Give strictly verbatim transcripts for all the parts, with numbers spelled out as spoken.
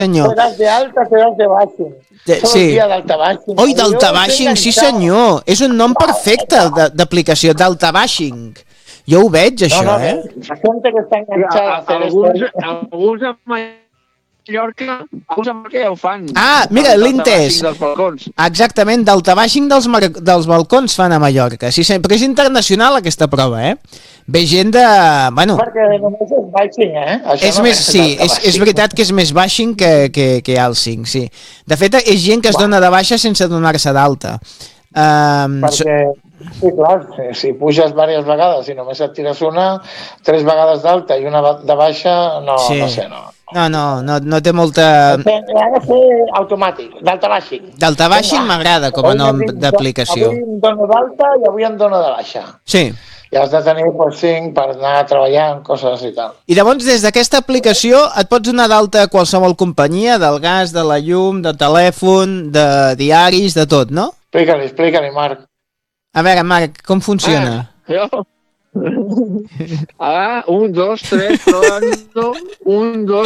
senyor. Seràs de alta, seràs de bashing. De, Tot sí. el dia d'altabashing. Oi, d'altabashing, sí senyor. És un nom perfecte d'aplicació, d'altabashing. Jo ho veig, això, no, no, eh? La gent que està enganxada a fer Alguns, esto... alguns a Mallorca, alguns a Mallorca ja ho fan. Ah, mira, l'he entès. Dels balcons. Exactament, d'altabashing dels, dels balcons fan a Mallorca. Sí, però és internacional aquesta prova, eh? Ve gent de... Bueno, Perquè només és bashing, eh? Això és no més, sí, és, és veritat que és més bashing que, que, que alcing, sí. De fet, és gent que es dona de baixa sense donar-se d'alta. Um, Perquè, sí, clar, si, si puges diverses vegades i només et tires una, tres vegades d'alta i una de baixa, no, sí. no sé, no. No, no, no, no té molta... Ha de ser automàtic, d'altabashing. D'altabashing m'agrada com a nom d'aplicació. Avui em dono d'alta i avui em dono de baixa. Sí. I has de tenir pues, cinc per anar treballant, coses i tal. I llavors, des d'aquesta aplicació, et pots donar d'alta a qualsevol companyia, del gas, de la llum, de telèfon, de diaris, de tot, no? Explica-li, explica-li, Marc. A veure, Marc, com funciona? Ah, jo... Ah, un, dos, tres, probando, un, dos,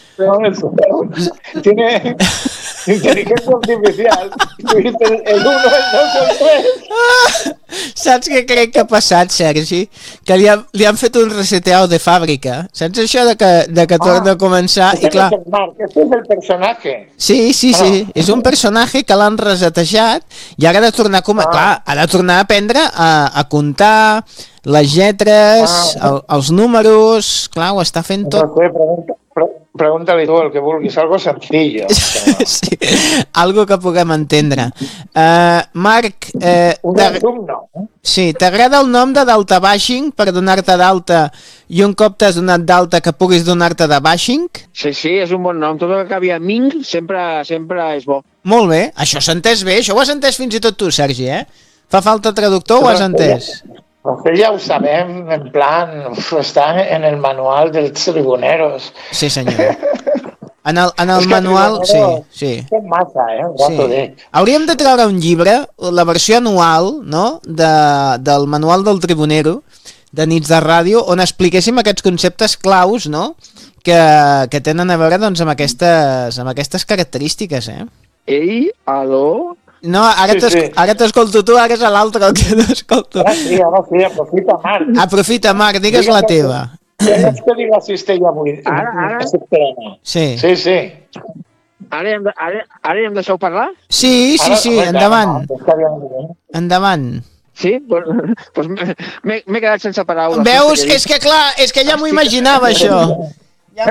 tres. Tiene inteligencia artificial. El uno, el dos, el tres. Ah, saps què crec que ha passat, Sergi? Que li, ha, li han fet un reseteado de fàbrica. Saps això de que, de que torna a començar? I clar... Marc, este és el personatge. Sí, sí, sí. Oh. És un personatge que l'han resetejat i ara ha de tornar a, com... ah. clar, ha de tornar a aprendre a, a comptar les lletres, ah. el, els números... Clar, ho està fent tot. No sé, pregunta, pre, pregunta-li tu el que vulguis, algo sencillo. Sí, algo que puguem entendre. Uh, Marc... Uh, un resum, no? Sí, t'agrada el nom de d'altabashing per donar-te d'alta i un cop t'has donat d'alta que puguis donar-te de bashing? Sí, sí, és un bon nom. Tot el que acabi a Ming sempre, sempre és bo. Molt bé, això s'ha entès bé. Això ho has entès fins i tot tu, Sergi, eh? Fa falta traductor, ho has entès? Però ja ho sabem, en plan, està en el manual dels tribuneros. Sí, senyor. En el, en el manual, sí, sí. És massa, eh? Ja t'ho dic. Hauríem de treure un llibre, la versió anual, no?, de, del manual del tribunero, de Nits de Ràdio, on expliquéssim aquests conceptes claus, no?, que, que tenen a veure, doncs, amb aquestes, amb aquestes característiques, eh? Ei, aló... No, ara sí, t'escolto sí. tu, ara és l'altre el que t'escolto. Ara sí, ara sí, aprofita, Marc. Aprofita, Marc, digues Digue la teva. Tens que dir la cistella avui. Ara, ara? Sí. Sí, sí. Ara hem, de, ara, ara hem deixeu parlar? Sí, sí, sí, ara, endavant. Endavant. Sí? Doncs pues m'he quedat sense paraules. Veus? És que clar, és que ja m'ho imaginava, això. Ja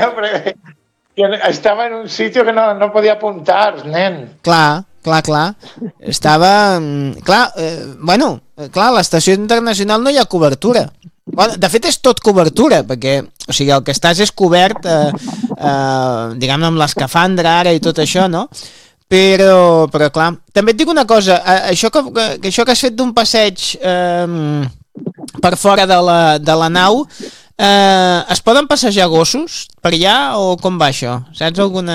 m'ho estava en un sitio que no, no podia apuntar, nen. Clar. Clar, clar, estava... Clar, eh, bueno, clar, a l'estació internacional no hi ha cobertura. Bueno, de fet és tot cobertura, perquè o sigui, el que estàs és cobert, eh, eh, diguem-ne, amb l'escafandra ara i tot això, no? Però, però clar, també et dic una cosa, eh, això, que, que, això que has fet d'un passeig eh, per fora de la, de la nau, eh, es poden passejar gossos per allà o com va això? Saps alguna...